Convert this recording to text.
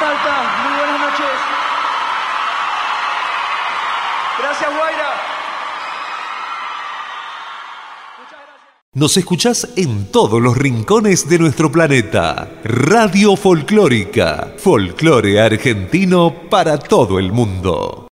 Salta, muy buenas noches. Gracias, Guaira. Muchas gracias. Nos escuchás en todos los rincones de nuestro planeta. Radio Folclórica. Folclore argentino para todo el mundo.